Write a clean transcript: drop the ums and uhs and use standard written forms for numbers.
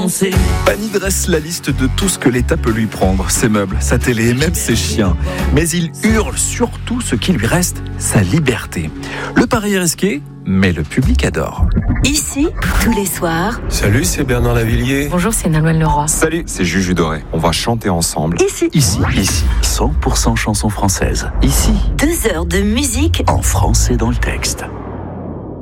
danser. Pani dresse la liste de tout ce que l'État peut lui prendre, ses meubles, sa télé et même ses chiens. Mais il hurle surtout ce qui lui reste, sa liberté. Le pari est risqué, mais le public adore. Ici, tous les soirs. Salut, c'est Bernard Lavillier. Bonjour, c'est Nolwenn Leroy. Salut, c'est Juju Doré. On va chanter ensemble. Ici, 100% chansons françaises. Ici, 2 heures de musique en français dans le texte.